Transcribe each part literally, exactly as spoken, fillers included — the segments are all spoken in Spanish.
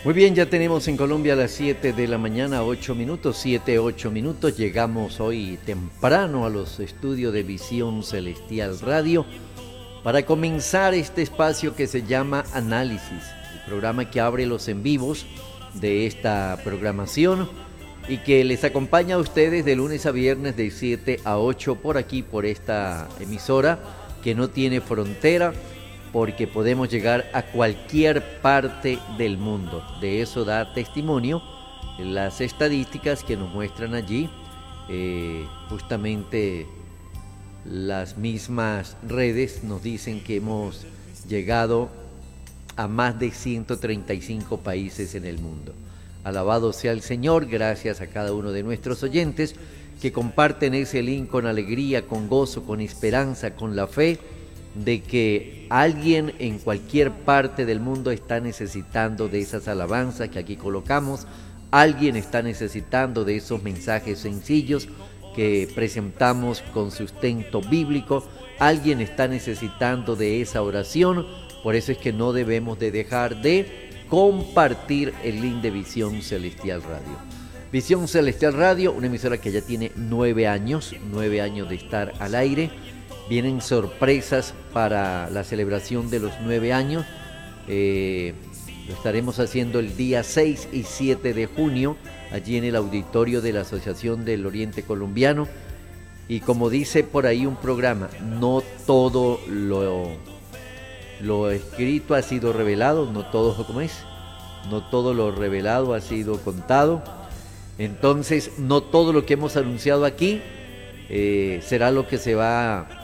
Muy bien, ya tenemos en Colombia las siete de la mañana, ocho minutos, siete, ocho minutos. Llegamos hoy temprano a los estudios de Visión Celestial Radio para comenzar este espacio que se llama Análisis, el programa que abre los en vivos de esta programación y que les acompaña a ustedes de lunes a viernes de siete a ocho por aquí, por esta emisora que no tiene frontera, porque podemos llegar a cualquier parte del mundo. De eso da testimonio las estadísticas que nos muestran allí, eh, justamente las mismas redes nos dicen que hemos llegado a más de ciento treinta y cinco países en el mundo. Alabado sea el Señor, gracias a cada uno de nuestros oyentes que comparten ese link con alegría, con gozo, con esperanza, con la fe de que alguien en cualquier parte del mundo está necesitando de esas alabanzas que aquí colocamos, alguien está necesitando de esos mensajes sencillos que presentamos con sustento bíblico, alguien está necesitando de esa oración. Por eso es que no debemos de dejar de compartir el link de Visión Celestial Radio. Visión Celestial Radio, una emisora que ya tiene nueve años, nueve años de estar al aire. Vienen sorpresas para la celebración de los nueve años. Eh, lo estaremos haciendo el día seis y siete de junio, allí en el auditorio de la Asociación del Oriente Colombiano. Y como dice por ahí un programa, no todo lo, lo escrito ha sido revelado, no todo, ¿cómo es? No todo lo revelado ha sido contado. Entonces, no todo lo que hemos anunciado aquí eh, será lo que se va a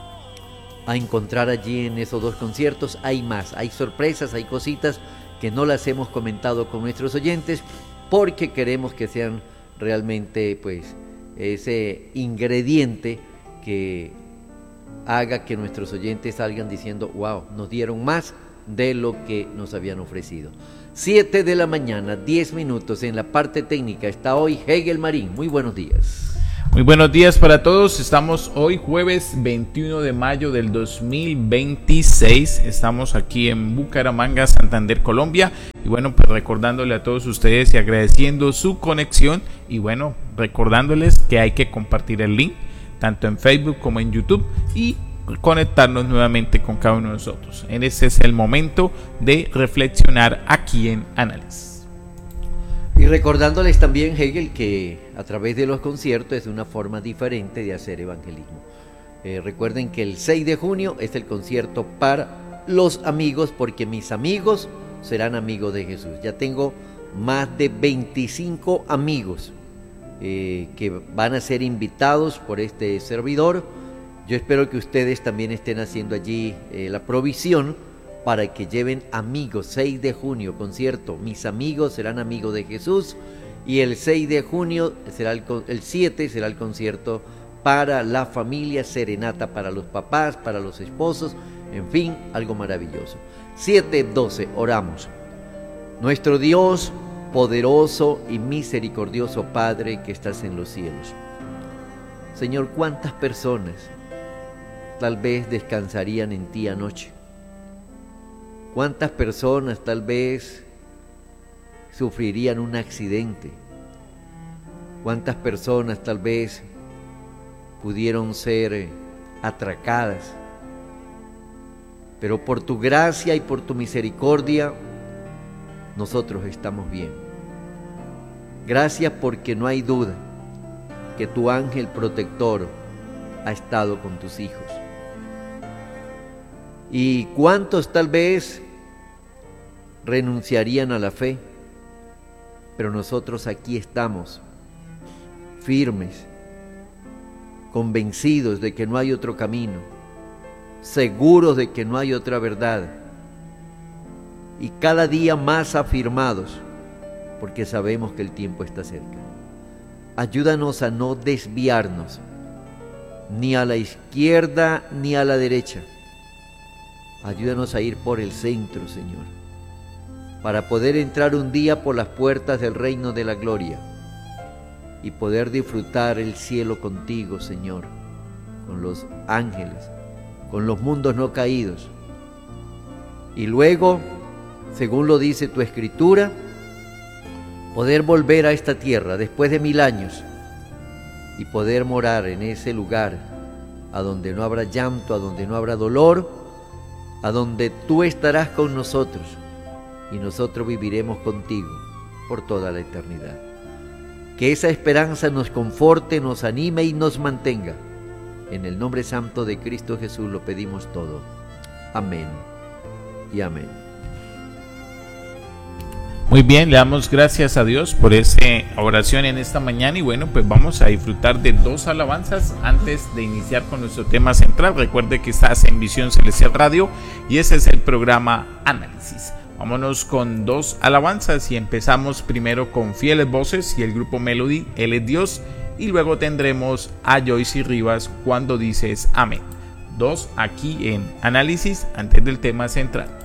a encontrar allí en esos dos conciertos. Hay más, hay sorpresas, hay cositas que no las hemos comentado con nuestros oyentes porque queremos que sean realmente pues ese ingrediente que haga que nuestros oyentes salgan diciendo wow, nos dieron más de lo que nos habían ofrecido. siete de la mañana, diez minutos. En la parte técnica está hoy Hegel Marín. Muy buenos días. Muy buenos días para todos. Estamos hoy jueves veintiuno de mayo del dos mil veintiséis. Estamos aquí en Bucaramanga, Santander, Colombia. Y bueno, pues recordándole a todos ustedes y agradeciendo su conexión. Y bueno, recordándoles que hay que compartir el link, tanto en Facebook como en YouTube. Y conectarnos nuevamente con cada uno de nosotros. En ese es el momento de reflexionar aquí en Análisis. Y recordándoles también, Hegel, que a través de los conciertos es una forma diferente de hacer evangelismo. Eh, recuerden que el seis de junio es el concierto para los amigos, porque mis amigos serán amigos de Jesús. Ya tengo más de veinticinco amigos eh, que van a ser invitados por este servidor. Yo espero que ustedes también estén haciendo allí eh, la provisión para que lleven amigos. Seis de junio, concierto, mis amigos serán amigos de Jesús. Y el seis de junio, será el, el siete, será el concierto para la familia, serenata para los papás, para los esposos, en fin, algo maravilloso. siete doce, oramos. Nuestro Dios, poderoso y misericordioso Padre que estás en los cielos. Señor, ¿cuántas personas tal vez descansarían en ti anoche? ¿Cuántas personas tal vez sufrirían un accidente? ¿Cuántas personas tal vez pudieron ser atracadas? Pero por tu gracia y por tu misericordia, nosotros estamos bien. Gracias porque no hay duda que tu ángel protector ha estado con tus hijos. ¿Y cuántos tal vez renunciarían a la fe? Pero nosotros aquí estamos, firmes, convencidos de que no hay otro camino, seguros de que no hay otra verdad, y cada día más afirmados, porque sabemos que el tiempo está cerca. Ayúdanos a no desviarnos, ni a la izquierda ni a la derecha. Ayúdanos a ir por el centro, Señor, para poder entrar un día por las puertas del reino de la gloria y poder disfrutar el cielo contigo, Señor, con los ángeles, con los mundos no caídos. Y luego, según lo dice tu Escritura, poder volver a esta tierra después de mil años y poder morar en ese lugar a donde no habrá llanto, a donde no habrá dolor, a donde tú estarás con nosotros y nosotros viviremos contigo por toda la eternidad. Que esa esperanza nos conforte, nos anime y nos mantenga. En el nombre santo de Cristo Jesús lo pedimos todo. Amén y amén. Muy bien, le damos gracias a Dios por esa oración en esta mañana y bueno, pues vamos a disfrutar de dos alabanzas antes de iniciar con nuestro tema central. Recuerde que estás en Visión Celestial Radio y ese es el programa Análisis. Vámonos con dos alabanzas y empezamos primero con Fieles Voces y el grupo Melody, Él es Dios, y luego tendremos a Joyce Rivas, Cuando dices amén. Dos aquí en Análisis antes del tema central.